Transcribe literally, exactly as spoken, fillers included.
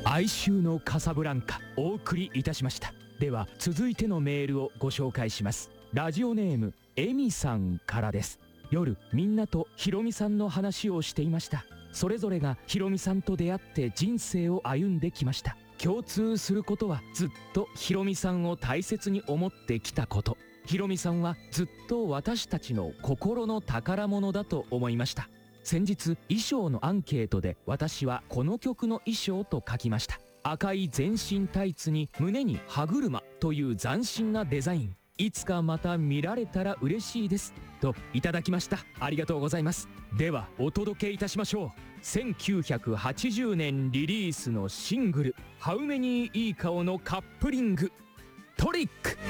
哀愁のカサブランカお送りいたしました。では続いてのメールをご紹介します。ラジオネームエミさんからです。夜みんなとヒロミさんの話をしていました。それぞれがヒロミさんと出会って人生を歩んできました。共通することはずっとヒロミさんを大切に思ってきたこと。ヒロミさんはずっと私たちの心の宝物だと思いました。先日衣装のアンケートで私はこの曲の衣装と書きました。赤い全身タイツに胸に歯車という斬新なデザイン。いつかまた見られたら嬉しいですといただきました。ありがとうございます。ではお届けいたしましょう。せんきゅうひゃくはちじゅうねんリリースのシングル「How Many いい顔」のカップリング「トリック」。